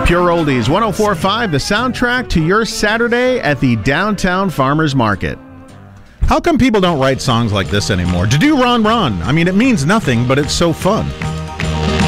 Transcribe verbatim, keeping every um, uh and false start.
Pure Oldies, one oh four point five, the soundtrack to your Saturday at the Downtown Farmers Market. How come people don't write songs like this anymore? To do Ron Ron. I mean, it means nothing, but it's so fun.